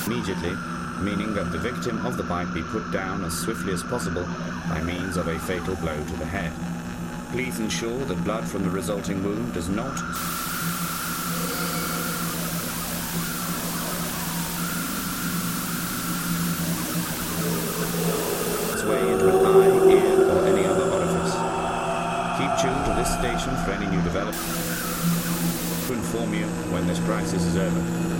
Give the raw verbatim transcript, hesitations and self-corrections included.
immediately, meaning that the victim of the bite be put down as swiftly as possible by means of a fatal blow to the head. Please ensure that blood from the resulting wound does not sway into an eye, ear, or any other orifice. Keep tuned to this station for any new developments to inform you when this crisis is over.